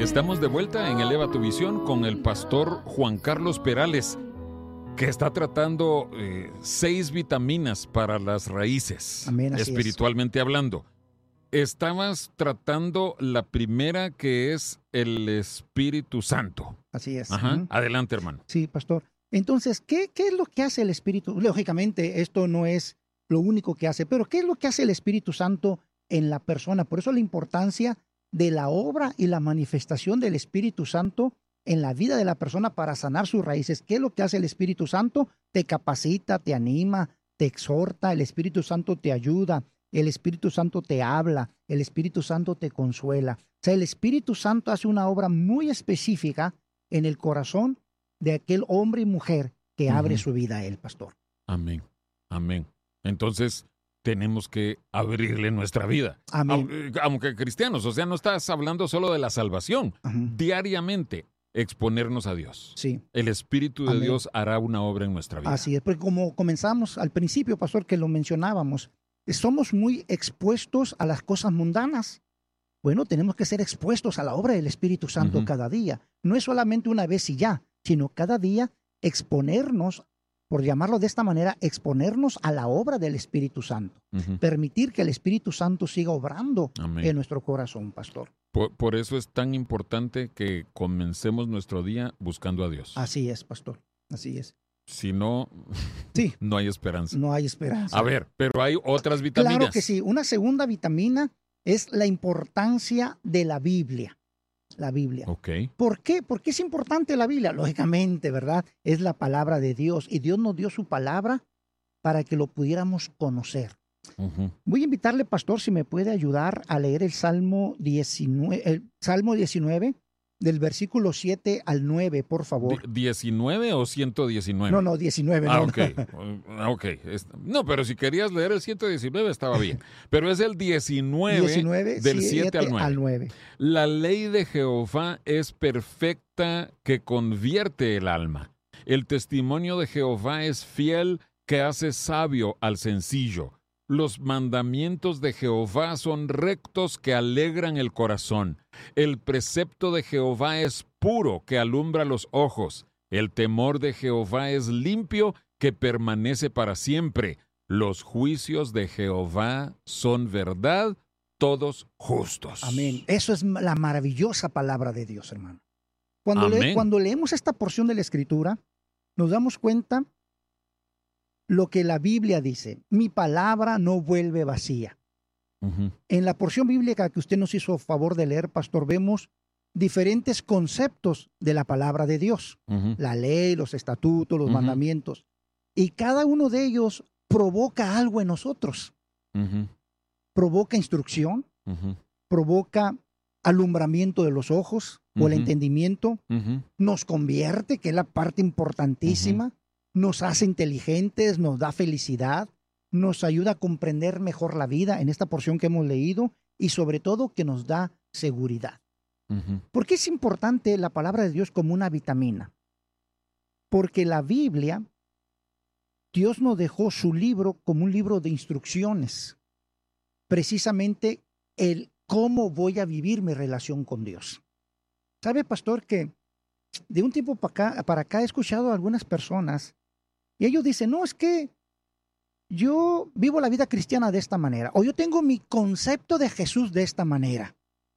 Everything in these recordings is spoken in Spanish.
Estamos de vuelta en Eleva tu Visión con el pastor Juan Carlos Perales, que está tratando 6 vitaminas para las raíces, Amén, así espiritualmente hablando. Estabas tratando la primera, que es el Espíritu Santo. Así es. Ajá. Adelante, hermano. Sí, pastor. Entonces, ¿qué es lo que hace el Espíritu? Lógicamente, esto no es lo único que hace, pero ¿qué es lo que hace el Espíritu Santo en la persona? Por eso la importancia de la obra y la manifestación del Espíritu Santo en la vida de la persona para sanar sus raíces. ¿Qué es lo que hace el Espíritu Santo? Te capacita, te anima, te exhorta, el Espíritu Santo te ayuda, el Espíritu Santo te habla, el Espíritu Santo te consuela. O sea, el Espíritu Santo hace una obra muy específica en el corazón de aquel hombre y mujer que abre su vida a él, pastor. Amén, amén. Entonces, tenemos que abrirle nuestra vida. Amén. Aunque cristianos, o sea, no estás hablando solo de la salvación. Diariamente exponernos a Dios. Sí. El Espíritu de Dios hará una obra en nuestra vida. Así es, porque como comenzamos al principio, pastor, que lo mencionábamos, somos muy expuestos a las cosas mundanas. Bueno, tenemos que ser expuestos a la obra del Espíritu Santo cada día. No es solamente una vez y ya, sino cada día exponernos, por llamarlo de esta manera, exponernos a la obra del Espíritu Santo. Permitir que el Espíritu Santo siga obrando en nuestro corazón, pastor. Por eso es tan importante que comencemos nuestro día buscando a Dios. Así es, pastor. Así es. Si no, no hay esperanza. No hay esperanza. A ver, pero hay otras vitaminas. Claro que sí. Una segunda vitamina es la importancia de la Biblia. La Biblia. Okay. ¿Por qué? ¿Por qué es importante la Biblia? Lógicamente, ¿verdad? Es la palabra de Dios y Dios nos dio su palabra para que lo pudiéramos conocer. Voy a invitarle, pastor, si me puede ayudar a leer el Salmo 19, del versículo 7 al 9, por favor. ¿19 o 119? No, 19. Ok. No, pero si querías leer el 119 estaba bien. Pero es el 19 del 7 al 9. La ley de Jehová es perfecta, que convierte el alma. El testimonio de Jehová es fiel, que hace sabio al sencillo. Los mandamientos de Jehová son rectos, que alegran el corazón. El precepto de Jehová es puro, que alumbra los ojos. El temor de Jehová es limpio, que permanece para siempre. Los juicios de Jehová son verdad, todos justos. Amén. Eso es la maravillosa palabra de Dios, hermano. Cuando leemos esta porción de la Escritura, nos damos cuenta lo que la Biblia dice: mi palabra no vuelve vacía. En la porción bíblica que usted nos hizo favor de leer, pastor, vemos diferentes conceptos de la palabra de Dios. La ley, los estatutos, los mandamientos. Y cada uno de ellos provoca algo en nosotros. Provoca instrucción, provoca alumbramiento de los ojos o el entendimiento, nos convierte, que es la parte importantísima, nos hace inteligentes, nos da felicidad, nos ayuda a comprender mejor la vida en esta porción que hemos leído y sobre todo que nos da seguridad. ¿Por qué es importante la palabra de Dios como una vitamina? Porque la Biblia, Dios nos dejó su libro como un libro de instrucciones, precisamente el cómo voy a vivir mi relación con Dios. ¿Sabe, pastor, que de un tiempo para acá he escuchado a algunas personas y ellos dicen: no, es que yo vivo la vida cristiana de esta manera, o yo tengo mi concepto de Jesús de esta manera.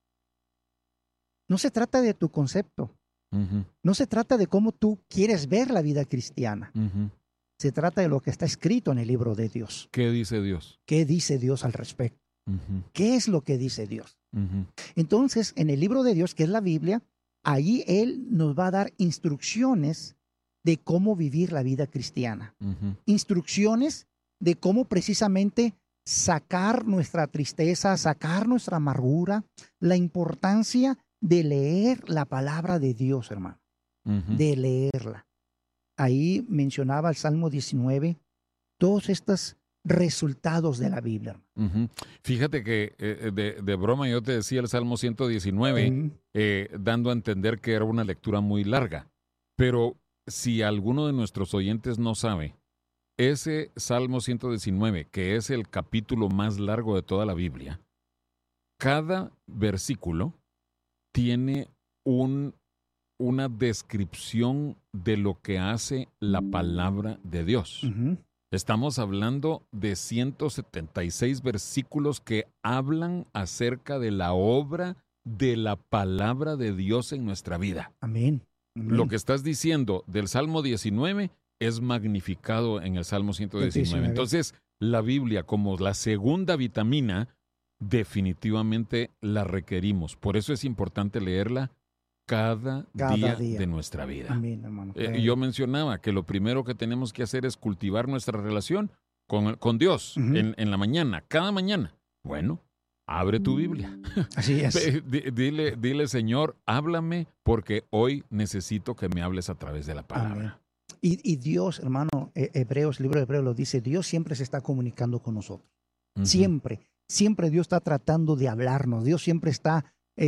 No se trata de tu concepto. No se trata de cómo tú quieres ver la vida cristiana. Se trata de lo que está escrito en el libro de Dios. ¿Qué dice Dios? ¿Qué dice Dios al respecto? ¿Qué es lo que dice Dios? Entonces, en el libro de Dios, que es la Biblia, ahí Él nos va a dar instrucciones de cómo vivir la vida cristiana. Instrucciones de cómo precisamente sacar nuestra tristeza, sacar nuestra amargura, la importancia de leer la palabra de Dios, hermano, de leerla. Ahí mencionaba el Salmo 19, todos estos resultados de la Biblia. Fíjate que de broma yo te decía el Salmo 119, dando a entender que era una lectura muy larga, pero si alguno de nuestros oyentes no sabe, ese Salmo 119, que es el capítulo más largo de toda la Biblia, cada versículo tiene una descripción de lo que hace la palabra de Dios. Uh-huh. Estamos hablando de 176 versículos que hablan acerca de la obra de la palabra de Dios en nuestra vida. Amén. Amén. Lo que estás diciendo del Salmo 19 es magnificado en el Salmo 119. Entonces, la Biblia, como la segunda vitamina, definitivamente la requerimos. Por eso es importante leerla cada día de nuestra vida. Amén, hermano. Yo mencionaba que lo primero que tenemos que hacer es cultivar nuestra relación con Dios en la mañana, cada mañana. Bueno, abre tu Biblia. Así es. Dile, Señor, háblame porque hoy necesito que me hables a través de la palabra. Amén. Y Dios, hermano, Hebreos, el libro de Hebreos lo dice, Dios siempre se está comunicando con nosotros. Siempre Dios está tratando de hablarnos. Dios siempre está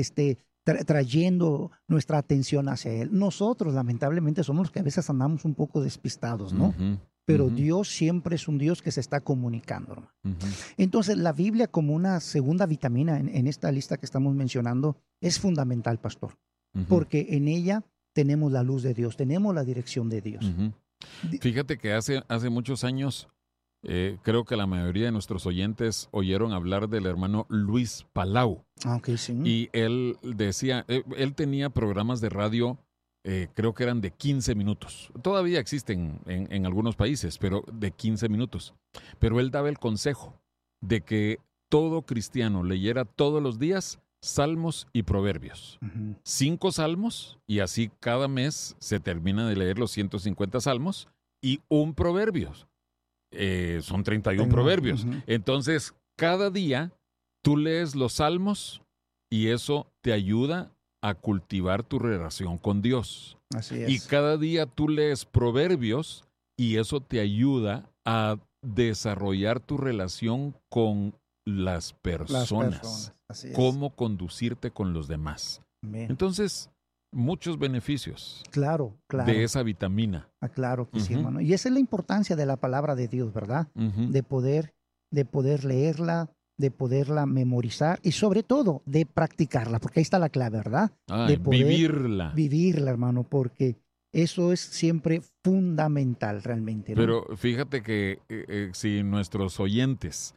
trayendo nuestra atención hacia Él. Nosotros, lamentablemente, somos los que a veces andamos un poco despistados, ¿no? Pero Dios siempre es un Dios que se está comunicando, hermano. Entonces, la Biblia como una segunda vitamina en esta lista que estamos mencionando es fundamental, pastor, porque en ella tenemos la luz de Dios, tenemos la dirección de Dios. Fíjate que hace muchos años, creo que la mayoría de nuestros oyentes oyeron hablar del hermano Luis Palau. Okay, sí. Y él decía, él tenía programas de radio, creo que eran de 15 minutos. Todavía existen en algunos países, pero de 15 minutos. Pero él daba el consejo de que todo cristiano leyera todos los días Salmos y Proverbios. 5 salmos, y así cada mes se termina de leer los 150 salmos y un proverbio. Son 31 proverbios. Entonces, cada día tú lees los salmos y eso te ayuda a cultivar tu relación con Dios. Así es. Y cada día tú lees proverbios y eso te ayuda a desarrollar tu relación con las personas. Así es. Cómo conducirte con los demás. Amén. Entonces, muchos beneficios. Claro. De esa vitamina. Claro que sí, hermano. Y esa es la importancia de la palabra de Dios, ¿verdad? De poder leerla, de poderla memorizar y sobre todo de practicarla, porque ahí está la clave, ¿verdad? De poder vivirla, hermano, porque eso es siempre fundamental realmente, ¿no? Pero fíjate que si nuestros oyentes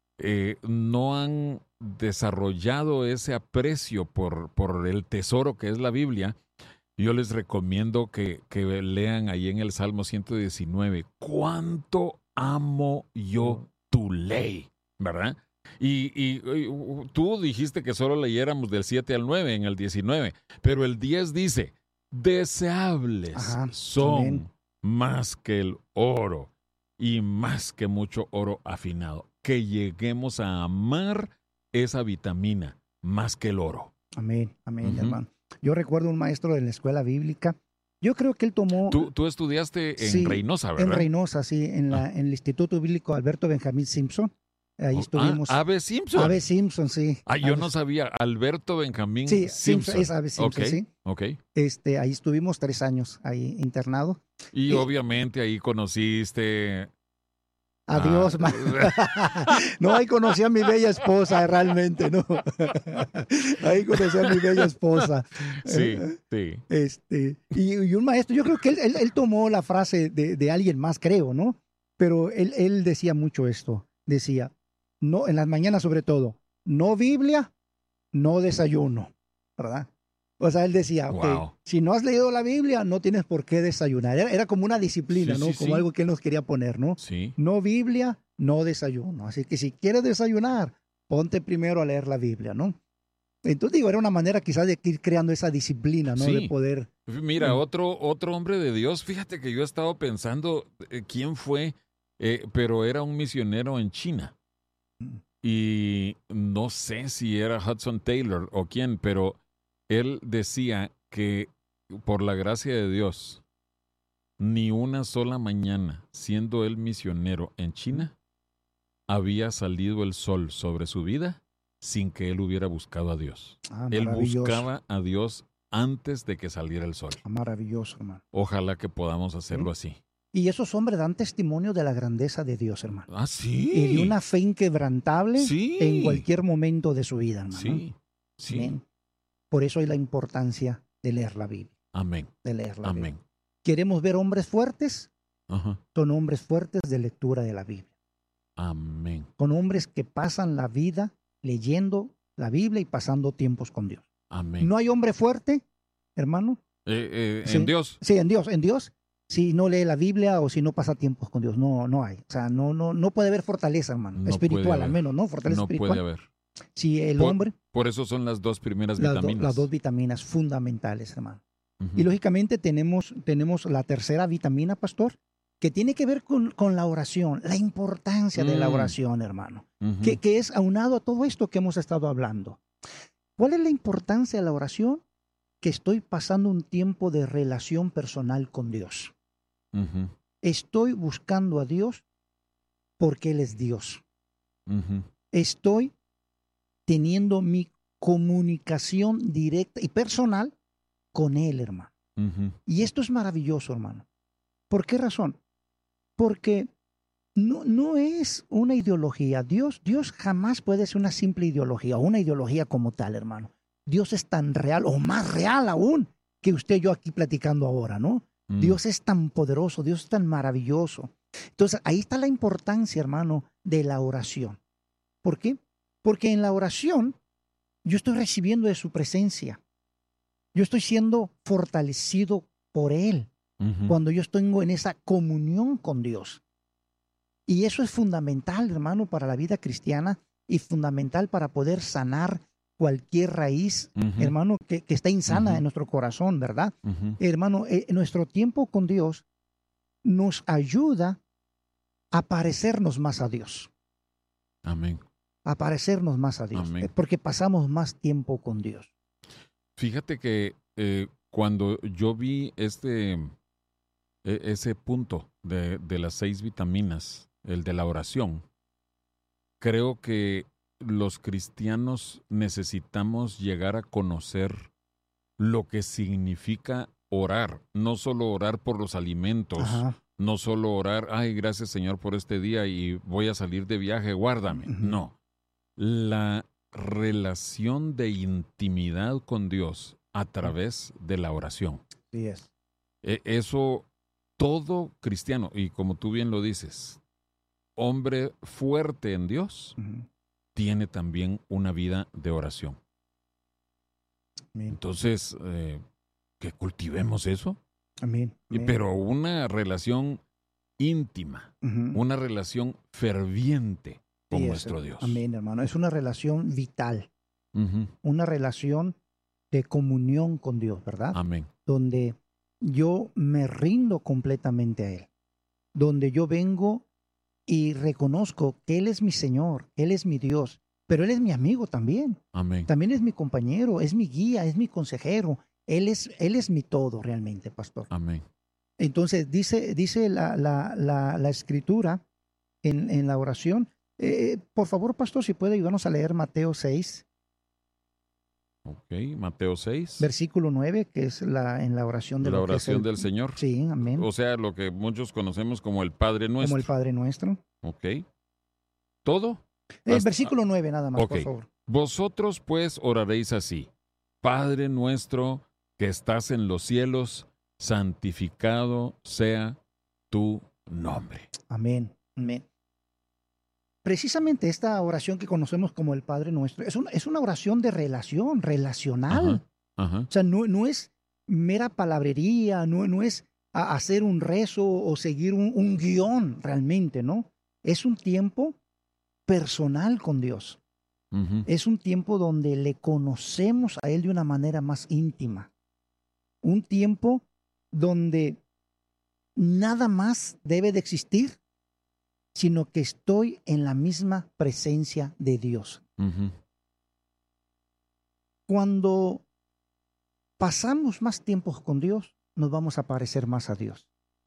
no han desarrollado ese aprecio por el tesoro que es la Biblia, yo les recomiendo que lean ahí en el Salmo 119, ¿cuánto amo yo tu ley? ¿Verdad? Y tú dijiste que solo leyéramos del 7 al 9 en el 19, pero el 10 dice, deseables son más que el oro y más que mucho oro afinado, que lleguemos a amar esa vitamina más que el oro. Amén, hermano. Yo recuerdo un maestro de la escuela bíblica, yo creo que él tomó... Tú estudiaste en Reynosa, ¿verdad? En Reynosa, sí, en el Instituto Bíblico Alberto Benjamín Simpson. Ahí estuvimos. ¿Ave Simpson? Ave Simpson, sí. Yo no sabía. Alberto Benjamín Simpson. Sí, es Ave Simpson, sí. Okay. Ahí estuvimos 3 años, ahí internado. Y obviamente ahí conociste... Adiós, no, ahí conocí a mi bella esposa, realmente, ¿no? Ahí conocí a mi bella esposa. Sí. Y un maestro, yo creo que él tomó la frase de alguien más, creo, ¿no? Pero él decía mucho esto. Decía, no, en las mañanas sobre todo, no Biblia, no desayuno, ¿verdad? O sea, él decía, si no has leído la Biblia, no tienes por qué desayunar. Era como una disciplina, ¿no? Como algo que él nos quería poner, ¿no? Sí. No Biblia, no desayuno. Así que si quieres desayunar, ponte primero a leer la Biblia, ¿no? Entonces, era una manera quizás de ir creando esa disciplina, ¿no? De poder... Mira, otro hombre de Dios, fíjate que yo he estado pensando quién fue, pero era un misionero en China. Y no sé si era Hudson Taylor o quién, pero... Él decía que por la gracia de Dios, ni una sola mañana, siendo él misionero en China, había salido el sol sobre su vida sin que él hubiera buscado a Dios. Él buscaba a Dios antes de que saliera el sol. Maravilloso, hermano. Ojalá que podamos hacerlo así. Y esos hombres dan testimonio de la grandeza de Dios, hermano. Ah, sí. Y de una fe inquebrantable en cualquier momento de su vida, hermano. Sí. Amén. Por eso hay la importancia de leer la Biblia. Amén. De leer la Amén. Biblia. ¿Queremos ver hombres fuertes? Ajá. Son hombres fuertes de lectura de la Biblia. Amén. Son hombres que pasan la vida leyendo la Biblia y pasando tiempos con Dios. Amén. ¿No hay hombre fuerte, hermano? Sí. ¿En Dios? Sí, en Dios. Si no lee la Biblia o si no pasa tiempos con Dios, no hay. O sea, no puede haber fortaleza, hermano. No espiritual, al menos, ¿no? Fortaleza no espiritual. puede haber. Si el hombre... Por eso son las dos primeras vitaminas. Las dos vitaminas fundamentales, hermano. Uh-huh. Y lógicamente tenemos la tercera vitamina, pastor, que tiene que ver con la oración, la importancia de la oración, hermano, que es aunado a todo esto que hemos estado hablando. ¿Cuál es la importancia de la oración? Que estoy pasando un tiempo de relación personal con Dios. Estoy buscando a Dios porque Él es Dios. Estoy teniendo mi comunicación directa y personal con Él, hermano. Y esto es maravilloso, hermano. ¿Por qué razón? Porque no es una ideología. Dios jamás puede ser una simple ideología o una ideología como tal, hermano. Dios es tan real o más real aún que usted y yo aquí platicando ahora, ¿no? Dios es tan poderoso, Dios es tan maravilloso. Entonces, ahí está la importancia, hermano, de la oración. ¿Por qué? Porque en la oración yo estoy recibiendo de su presencia. Yo estoy siendo fortalecido por Él cuando yo estoy en esa comunión con Dios. Y eso es fundamental, hermano, para la vida cristiana y fundamental para poder sanar cualquier raíz, hermano, que está insana en nuestro corazón, ¿verdad? Hermano, nuestro tiempo con Dios nos ayuda a parecernos más a Dios. Amén. A parecernos más a Dios, porque pasamos más tiempo con Dios. Fíjate que cuando yo vi ese punto de las 6 vitaminas, el de la oración, creo que los cristianos necesitamos llegar a conocer lo que significa orar, no solo orar por los alimentos, no solo orar, ay, gracias Señor por este día y voy a salir de viaje, guárdame. No, la relación de intimidad con Dios a través de la oración. Sí es. Eso todo cristiano, y como tú bien lo dices, hombre fuerte en Dios, tiene también una vida de oración. Amén. Entonces, que cultivemos eso. Amén. Pero una relación íntima, una relación ferviente con nuestro Dios. Amén, hermano. Es una relación vital, una relación de comunión con Dios, ¿verdad? Amén. Donde yo me rindo completamente a Él, donde yo vengo y reconozco que Él es mi Señor, Él es mi Dios, pero Él es mi amigo también. Amén. También es mi compañero, es mi guía, es mi consejero. Él es mi todo realmente, pastor. Amén. Entonces dice la Escritura en la oración. Por favor, pastor, si puede ayudarnos a leer Mateo 6. Ok, Mateo 6. Versículo 9, que es en la oración de la oración del Señor. Sí, amén. O sea, lo que muchos conocemos como el Padre Nuestro. Como el Padre Nuestro. Ok. ¿Todo? Versículo 9 nada más, por favor. Vosotros pues oraréis así. Padre nuestro que estás en los cielos, santificado sea tu nombre. Amén. Amén. Precisamente esta oración que conocemos como el Padre Nuestro es una oración de relacional. O sea, no es mera palabrería, no es hacer un rezo o seguir un guión realmente, ¿no? Es un tiempo personal con Dios. Es un tiempo donde le conocemos a Él de una manera más íntima. Un tiempo donde nada más debe de existir, sino que estoy en la misma presencia de Dios. Cuando pasamos más tiempos con Dios, nos vamos a parecer más a Dios.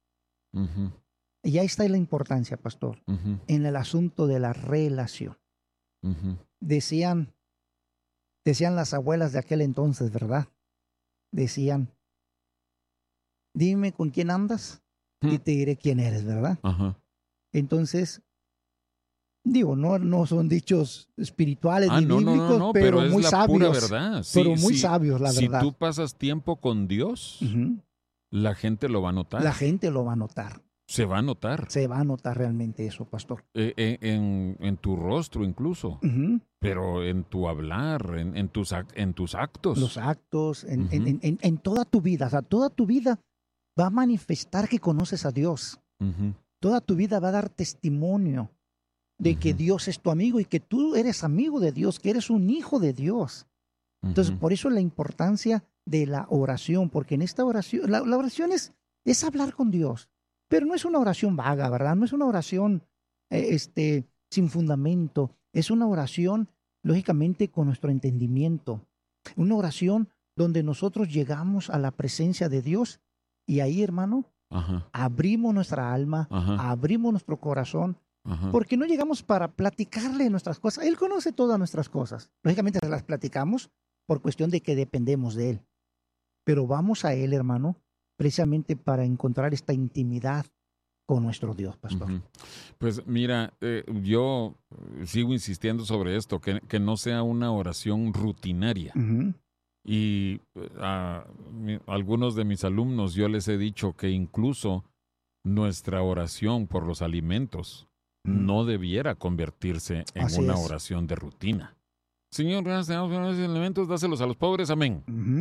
Y ahí está la importancia, pastor, en el asunto de la relación. Decían las abuelas de aquel entonces, ¿verdad? Decían, dime con quién andas y te diré quién eres, ¿verdad? Entonces, Digo, no son dichos espirituales ni bíblicos, no, pero es muy la sabios. Pura verdad. Pero muy sabios, la verdad. Si tú pasas tiempo con Dios, la gente lo va a notar. La gente lo va a notar. Se va a notar. Se va a notar realmente eso, pastor. En tu rostro incluso, pero en tu hablar, en tus actos. Los actos, en toda tu vida. O sea, toda tu vida va a manifestar que conoces a Dios. Toda tu vida va a dar testimonio de que Dios es tu amigo y que tú eres amigo de Dios, que eres un hijo de Dios. Entonces, por eso la importancia de la oración, porque en esta oración, la oración es hablar con Dios, pero no es una oración vaga, ¿verdad? No es una oración sin fundamento, es una oración, lógicamente, con nuestro entendimiento, una oración donde nosotros llegamos a la presencia de Dios y ahí, hermano, abrimos nuestra alma, abrimos nuestro corazón, porque no llegamos para platicarle nuestras cosas. Él conoce todas nuestras cosas. Lógicamente las platicamos por cuestión de que dependemos de Él. Pero vamos a Él, hermano, precisamente para encontrar esta intimidad con nuestro Dios, pastor. Pues mira, yo sigo insistiendo sobre esto, que no sea una oración rutinaria. Y a algunos de mis alumnos yo les he dicho que incluso nuestra oración por los alimentos no debiera convertirse en una oración de rutina. Señor, gracias por los alimentos, dáselos a los pobres, amén.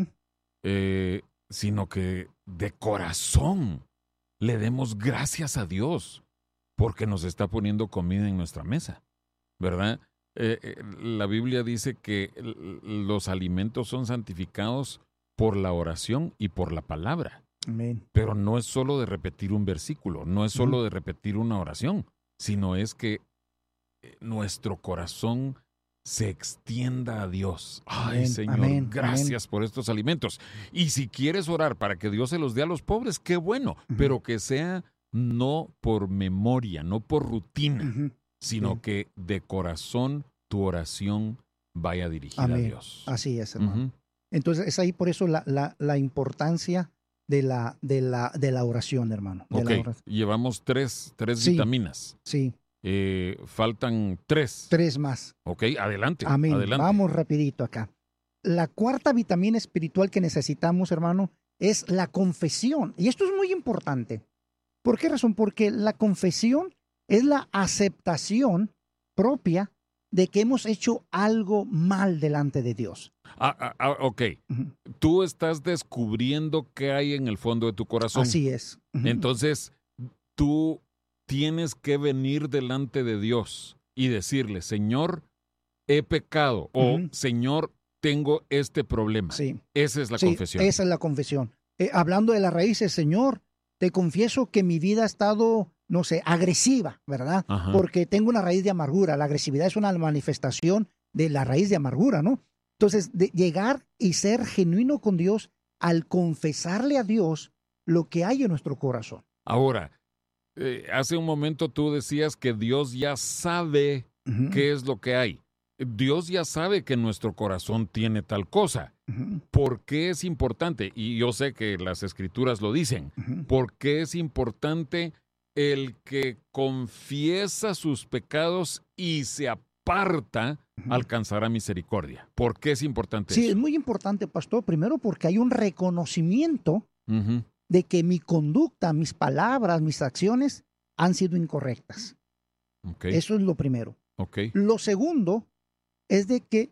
Sino que de corazón le demos gracias a Dios porque nos está poniendo comida en nuestra mesa, ¿verdad? La Biblia dice que los alimentos son santificados por la oración y por la palabra. Amén. Pero no es solo de repetir un versículo, no es solo de repetir una oración, sino es que nuestro corazón se extienda a Dios. Ay, amén, Señor, amén, gracias por estos alimentos. Y si quieres orar para que Dios se los dé a los pobres, qué bueno, pero que sea no por memoria, no por rutina, sino que de corazón tu oración vaya dirigida a Dios. Así es, hermano. Entonces es ahí por eso la importancia de la oración, hermano. Llevamos tres vitaminas. Sí. Faltan 3. 3 más. Ok, adelante. Amén. Adelante. Vamos rapidito acá. La cuarta vitamina espiritual que necesitamos, hermano, es la confesión. Y esto es muy importante. ¿Por qué razón? Porque la confesión es la aceptación propia de que hemos hecho algo mal delante de Dios. Ok. Tú estás descubriendo qué hay en el fondo de tu corazón. Así es. Entonces, tú tienes que venir delante de Dios y decirle, Señor, he pecado, o Señor, tengo este problema. Sí. Esa es la confesión. Esa es la confesión. Hablando de las raíces, Señor, te confieso que mi vida ha estado, no sé, agresiva, ¿verdad? Porque tengo una raíz de amargura. La agresividad es una manifestación de la raíz de amargura, ¿no? Entonces, de llegar y ser genuino con Dios al confesarle a Dios lo que hay en nuestro corazón. Ahora, hace un momento tú decías que Dios ya sabe qué es lo que hay. Dios ya sabe que nuestro corazón tiene tal cosa. ¿Por qué es importante? Y yo sé que las Escrituras lo dicen. ¿Por qué es importante el que confiesa sus pecados y se aparta alcanzará misericordia? ¿Por qué es importante eso? Sí, es muy importante, pastor. Primero porque hay un reconocimiento de que mi conducta, mis palabras, mis acciones han sido incorrectas. Eso es lo primero. Lo segundo es de que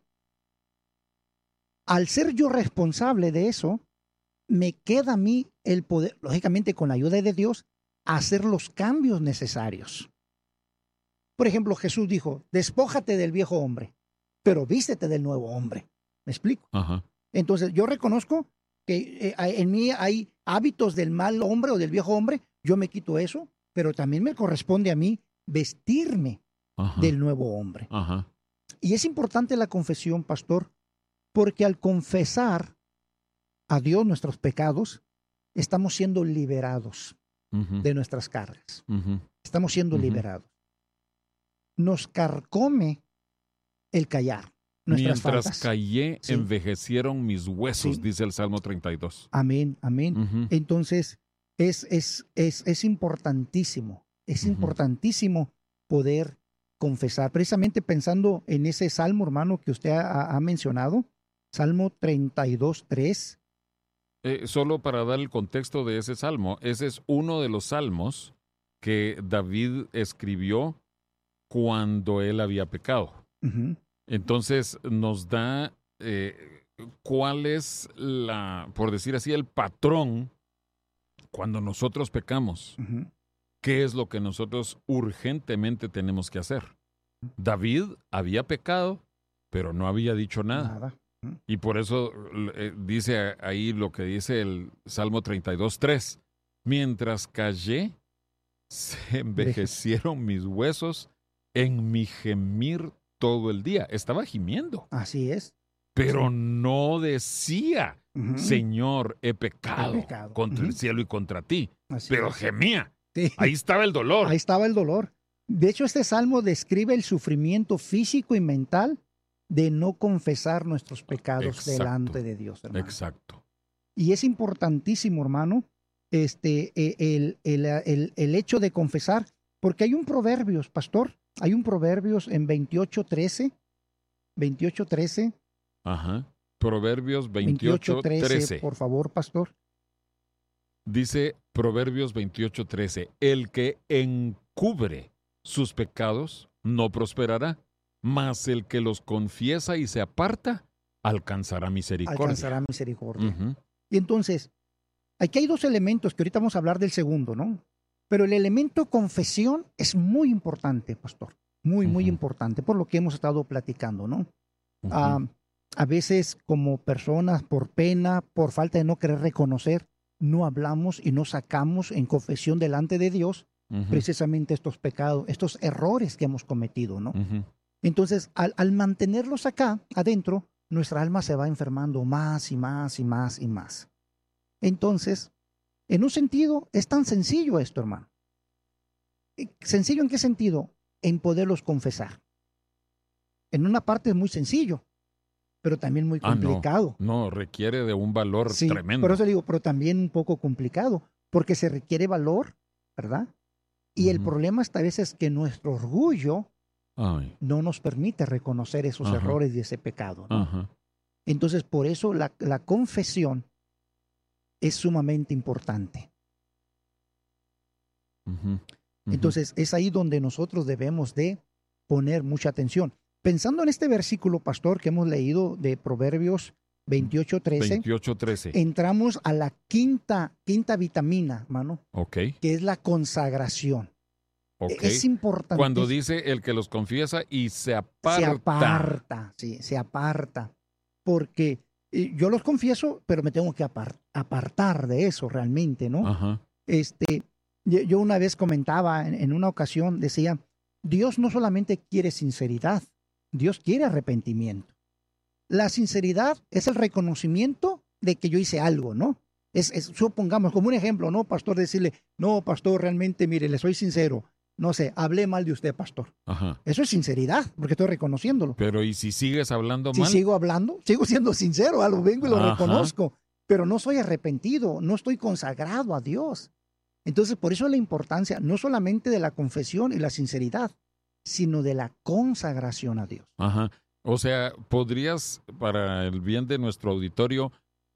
al ser yo responsable de eso, me queda a mí el poder, lógicamente con la ayuda de Dios, hacer los cambios necesarios. Por ejemplo, Jesús dijo, despójate del viejo hombre, pero vístete del nuevo hombre. ¿Me explico? Entonces, yo reconozco que en mí hay hábitos del mal hombre o del viejo hombre, yo me quito eso, pero también me corresponde a mí vestirme del nuevo hombre. Y es importante la confesión, pastor, porque al confesar a Dios nuestros pecados, estamos siendo liberados de nuestras cargas. Estamos siendo liberados. Nos carcome el callar. Mientras faltas. callé, envejecieron mis huesos, dice el Salmo 32. Amén, amén. Entonces, es importantísimo, importantísimo poder confesar. Precisamente pensando en ese salmo, hermano, que usted ha mencionado, Salmo 32:3. Solo para dar el contexto de ese salmo, ese es uno de los salmos que David escribió cuando él había pecado. Uh-huh. Entonces nos da cuál es por decir así, el patrón cuando nosotros pecamos. Uh-huh. ¿Qué es lo que nosotros urgentemente tenemos que hacer? David había pecado, pero no había dicho nada. Y por eso dice ahí lo que dice el Salmo 32:3. Mientras callé, se envejecieron mis huesos en mi gemir todo el día. Estaba gimiendo. Así es. Pero sí. No decía, uh-huh. Señor, he pecado contra el cielo y contra ti. Así pero es. Gemía. Sí. Ahí estaba el dolor. Ahí estaba el dolor. De hecho, este salmo describe el sufrimiento físico y mental de no confesar nuestros pecados delante de Dios, hermano. Exacto. Y es importantísimo, hermano, el hecho de confesar, porque hay un Proverbios, pastor, hay un Proverbios en 28:13. Ajá. Proverbios 28:13. Por favor, pastor. Dice Proverbios 28:13, el que encubre sus pecados no prosperará, mas el que los confiesa y se aparta alcanzará misericordia. Uh-huh. Y entonces, aquí hay dos elementos que ahorita vamos a hablar del segundo, ¿no? Pero el elemento confesión es muy importante, pastor. Muy, muy importante, por lo que hemos estado platicando, ¿no? Uh-huh. A veces como personas, por pena, por falta de no querer reconocer, no hablamos y no sacamos en confesión delante de Dios precisamente estos pecados, estos errores que hemos cometido, ¿no? Entonces, al mantenerlos acá, adentro, nuestra alma se va enfermando más y más y más y más. Entonces, en un sentido, es tan sencillo esto, hermano. ¿Sencillo en qué sentido? En poderlos confesar. En una parte es muy sencillo, pero también muy complicado. No, requiere de un valor tremendo. Por eso digo, pero también un poco complicado, porque se requiere valor, ¿verdad? Y el problema esta vez es que nuestro orgullo no nos permite reconocer esos errores y ese pecado, ¿no? Entonces, por eso la confesión es sumamente importante. Entonces, es ahí donde nosotros debemos de poner mucha atención. Pensando en este versículo, pastor, que hemos leído de Proverbios 28:13, entramos a la quinta vitamina, hermano, que es la consagración. Es importante. Cuando dice el que los confiesa y se aparta. Se aparta. Porque yo los confieso, pero me tengo que apartar de eso realmente, ¿no? Yo una vez comentaba, en una ocasión, decía, Dios no solamente quiere sinceridad, Dios quiere arrepentimiento. La sinceridad es el reconocimiento de que yo hice algo, ¿no? Supongamos, como un ejemplo, ¿no, pastor? Decirle, no, pastor, realmente, mire, le soy sincero. No sé, hablé mal de usted, pastor. Eso es sinceridad, porque estoy reconociéndolo. Pero, ¿y si sigues hablando mal? Si sigo hablando, sigo siendo sincero, algo vengo y lo reconozco. Pero no soy arrepentido, no estoy consagrado a Dios. Entonces, por eso la importancia, no solamente de la confesión y la sinceridad, sino de la consagración a Dios. O sea, ¿podrías, para el bien de nuestro auditorio,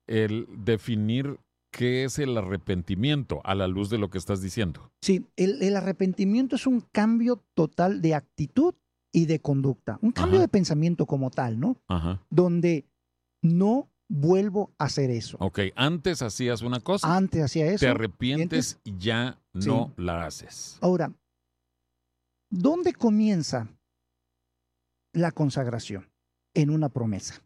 definir qué es el arrepentimiento a la luz de lo que estás diciendo? Sí, el arrepentimiento es un cambio total de actitud y de conducta. Un cambio de pensamiento como tal, ¿no? Donde no vuelvo a hacer eso. Ok, antes hacías una cosa. Antes hacía eso. Te arrepientes y ya no la haces. Ahora, ¿dónde comienza la consagración? En una promesa.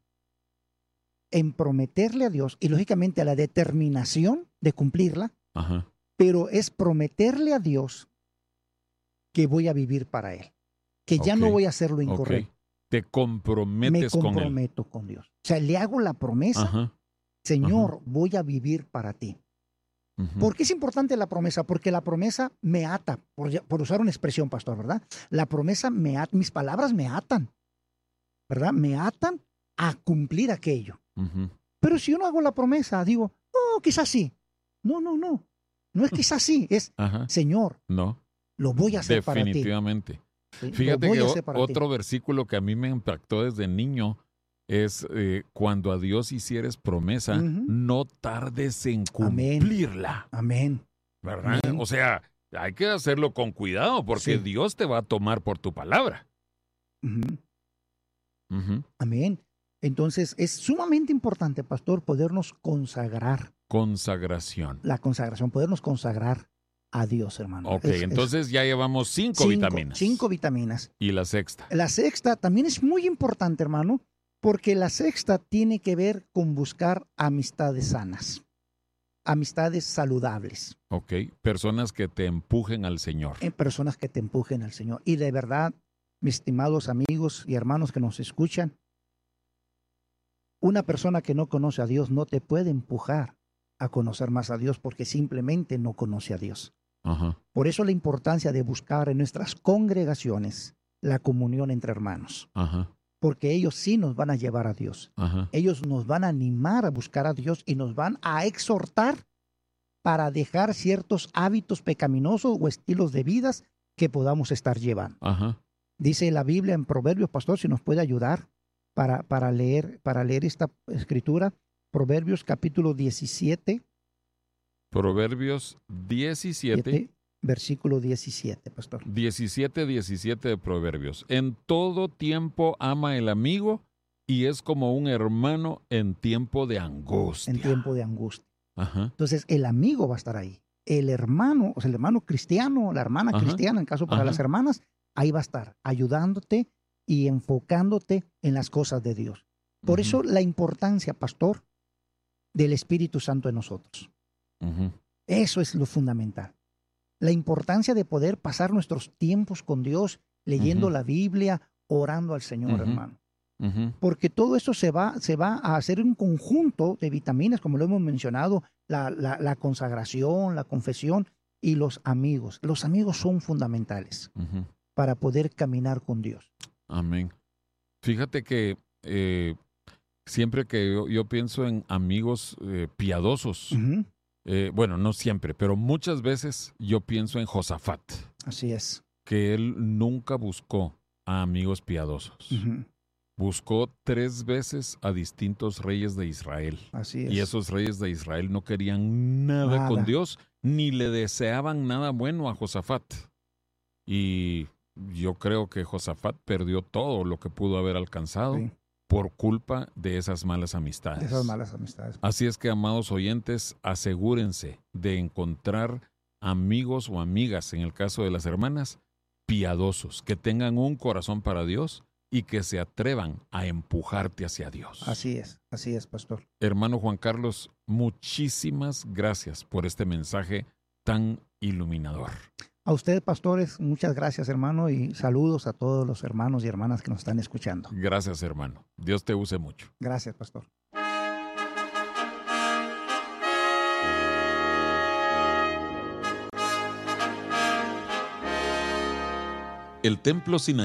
En prometerle a Dios y lógicamente a la determinación de cumplirla, pero es prometerle a Dios que voy a vivir para Él, que ya no voy a hacer lo incorrecto. Te comprometes con Él. Me comprometo con Dios. O sea, le hago la promesa, Señor, voy a vivir para ti. ¿Por qué es importante la promesa? Porque la promesa me ata, por usar una expresión, pastor, ¿verdad? La promesa me ata, mis palabras me atan, ¿verdad? Me atan a cumplir aquello. Pero si yo no hago la promesa, digo, quizás sí. No. No es quizás sí, es, Señor, no, lo voy a hacer para ti. Definitivamente. ¿sí? Fíjate que otro versículo que a mí me impactó desde niño es cuando a Dios hicieres promesa, no tardes en cumplirla. Amén. ¿Verdad? Amén. O sea, hay que hacerlo con cuidado porque Dios te va a tomar por tu palabra. Amén. Entonces, es sumamente importante, pastor, podernos consagrar. Consagración. La consagración, podernos consagrar a Dios, hermano. Ok, entonces ya llevamos 5 vitaminas. 5 vitaminas. ¿Y la sexta? La sexta también es muy importante, hermano, porque la sexta tiene que ver con buscar amistades sanas, amistades saludables. Ok, personas que te empujen al Señor. Personas que te empujen al Señor. Y de verdad, mis estimados amigos y hermanos que nos escuchan, una persona que no conoce a Dios no te puede empujar a conocer más a Dios porque simplemente no conoce a Dios. Por eso la importancia de buscar en nuestras congregaciones la comunión entre hermanos. Porque ellos sí nos van a llevar a Dios. Ellos nos van a animar a buscar a Dios y nos van a exhortar para dejar ciertos hábitos pecaminosos o estilos de vidas que podamos estar llevando. Dice la Biblia en Proverbios, pastor, si nos puede ayudar para leer esta escritura, Proverbios capítulo 17. Proverbios 17. Versículo 17, pastor. 17 de Proverbios. En todo tiempo ama el amigo y es como un hermano en tiempo de angustia. En tiempo de angustia. Entonces, el amigo va a estar ahí. El hermano, o sea, el hermano cristiano, la hermana cristiana, en caso para las hermanas, ahí va a estar ayudándote y enfocándote en las cosas de Dios. Por eso la importancia, pastor, del Espíritu Santo en nosotros. Eso es lo fundamental. La importancia de poder pasar nuestros tiempos con Dios, leyendo la Biblia, orando al Señor, hermano. Porque todo eso se va a hacer un conjunto de vitaminas, como lo hemos mencionado, la consagración, la confesión y los amigos. Los amigos son fundamentales para poder caminar con Dios. Amén. Fíjate que siempre que yo pienso en amigos piadosos, bueno, no siempre, pero muchas veces yo pienso en Josafat. Así es. Que él nunca buscó a amigos piadosos. Buscó 3 veces a distintos reyes de Israel. Así es. Y esos reyes de Israel no querían nada con Dios, ni le deseaban nada bueno a Josafat. Y yo creo que Josafat perdió todo lo que pudo haber alcanzado por culpa de esas malas amistades. Así es que, amados oyentes, asegúrense de encontrar amigos o amigas, en el caso de las hermanas, piadosos, que tengan un corazón para Dios y que se atrevan a empujarte hacia Dios. Así es, pastor. Hermano Juan Carlos, muchísimas gracias por este mensaje tan iluminador. A ustedes, pastores, muchas gracias, hermano, y saludos a todos los hermanos y hermanas que nos están escuchando. Gracias, hermano. Dios te use mucho. Gracias, pastor. El Templo Sinaí